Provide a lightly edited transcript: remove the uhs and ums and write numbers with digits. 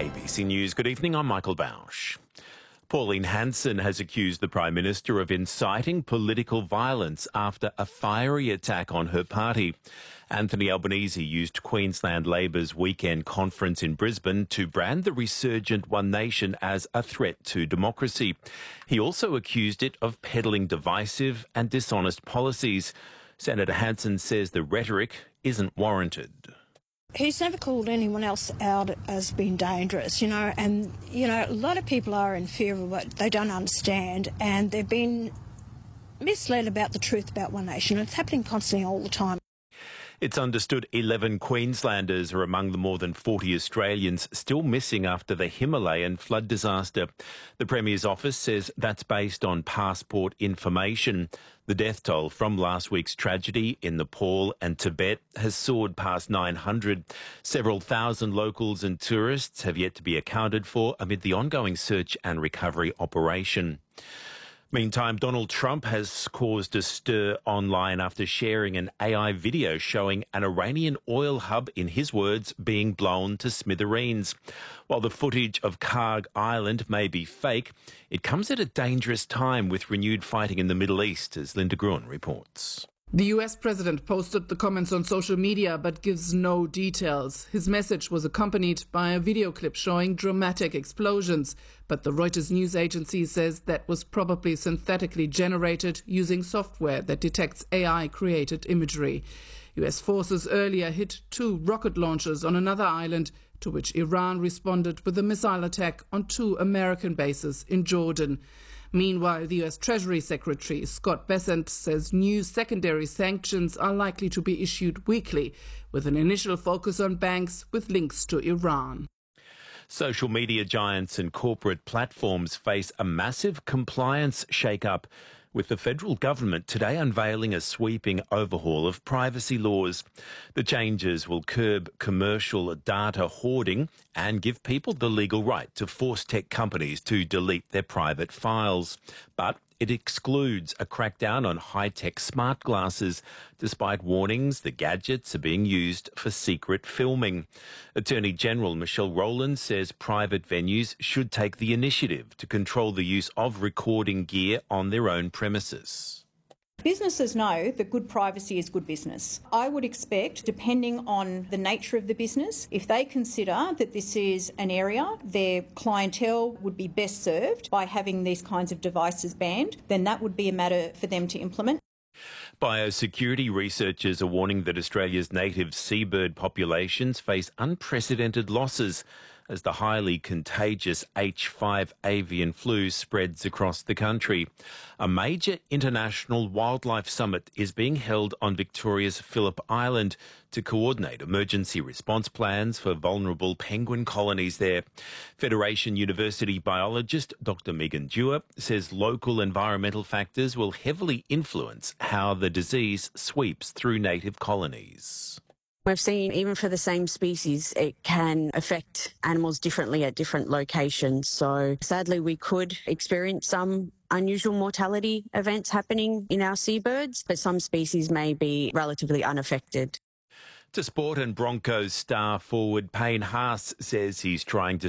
ABC News. Good evening, I'm Michael Bausch. Pauline Hanson has accused the Prime Minister of inciting political violence after a fiery attack on her party. Anthony Albanese used Queensland Labor's weekend conference in Brisbane to brand the resurgent One Nation as a threat to democracy. He also accused it of peddling divisive and dishonest policies. Senator Hanson says the rhetoric isn't warranted. He's never called anyone else out as being dangerous, and, a lot of people are in fear of what they don't understand, and they've been misled about the truth about One Nation. It's happening constantly all the time. It's understood 11 Queenslanders are among the more than 40 Australians still missing after the Himalayan flood disaster. The Premier's office says that's based on passport information. The death toll from last week's tragedy in Nepal and Tibet has soared past 900. Several thousand locals and tourists have yet to be accounted for amid the ongoing search and recovery operation. Meantime, Donald Trump has caused a stir online after sharing an AI video showing an Iranian oil hub, in his words, being blown to smithereens. While the footage of Karg Island may be fake, it comes at a dangerous time with renewed fighting in the Middle East, as Linda Gruen reports. The US president posted the comments on social media but gives no details. His message was accompanied by a video clip showing dramatic explosions, but the Reuters news agency says that was probably synthetically generated using software that detects AI-created imagery. US forces earlier hit 2 rocket launchers on another island, to which Iran responded with a missile attack on 2 American bases in Jordan. Meanwhile, the US Treasury Secretary Scott Bessent says new secondary sanctions are likely to be issued weekly, with an initial focus on banks with links to Iran. Social media giants and corporate platforms face a massive compliance shake-up, with the federal government today unveiling a sweeping overhaul of privacy laws. The changes will curb commercial data hoarding and give people the legal right to force tech companies to delete their private files. But it excludes a crackdown on high-tech smart glasses, despite warnings the gadgets are being used for secret filming. Attorney General Michelle Rowland says private venues should take the initiative to control the use of recording gear on their own premises. Businesses know that good privacy is good business. I would expect, depending on the nature of the business, if they consider that this is an area their clientele would be best served by having these kinds of devices banned, then that would be a matter for them to implement. Biosecurity researchers are warning that Australia's native seabird populations face unprecedented losses as the highly contagious H5 avian flu spreads across the country. A major international wildlife summit is being held on Victoria's Phillip Island to coordinate emergency response plans for vulnerable penguin colonies there. Federation University biologist Dr. Megan Dewar says local environmental factors will heavily influence how the disease sweeps through native colonies. We've seen even for the same species, it can affect animals differently at different locations. So sadly, we could experience some unusual mortality events happening in our seabirds, but some species may be relatively unaffected. To sport, and Broncos star forward Payne Haas says he's trying to